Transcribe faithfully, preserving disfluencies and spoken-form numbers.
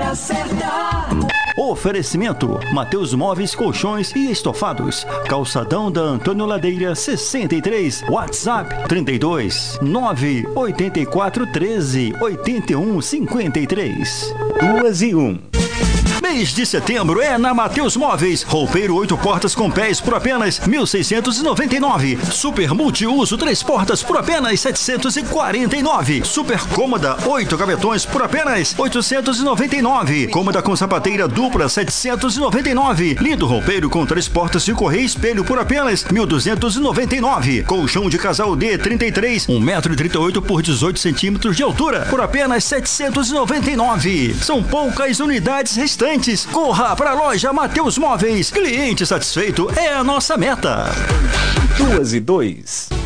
hora certa. Oferecimento: Mateus Móveis, Colchões e Estofados. Calçadão da Antônio Ladeira, sessenta e três. WhatsApp trinta e dois, nove oito quatro, treze, oitenta e um, cinquenta e três. Duas e um. Mês de setembro é na Mateus Móveis. Roupeiro oito portas com pés por apenas mil seiscentos e noventa e nove. Super multiuso três portas por apenas setecentos e quarenta e nove. Super cômoda oito gavetões por apenas oitocentos e noventa e nove. Cômoda com sapateira dupla setecentos e noventa e nove. Lindo roupeiro com três portas de correia e espelho por apenas mil duzentos e noventa e nove. Colchão de casal D trinta e três, um metro e trinta e oito por dezoito centímetros de altura por apenas setecentos e noventa e nove. São poucas unidades restantes. Corra para a loja Mateus Móveis. Cliente satisfeito é a nossa meta. Duas e dois.